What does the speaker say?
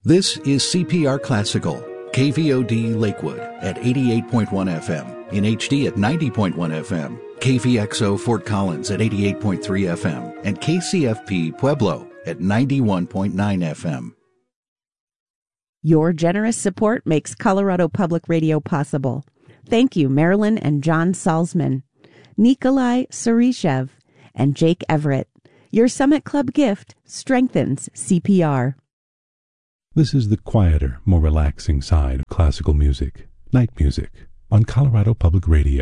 This is CPR Classical, KVOD Lakewood at 88.1 FM, in HD at 90.1 FM, KVXO Fort Collins at 88.3 FM, and KCFP Pueblo at 91.9 FM. Your generous support makes Colorado Public Radio possible. Thank you, Marilyn and John Salzman, Nikolai Surishev, and Jake Everett. Your Summit Club gift strengthens CPR. This is the quieter, more relaxing side of classical music, night music, on Colorado Public Radio.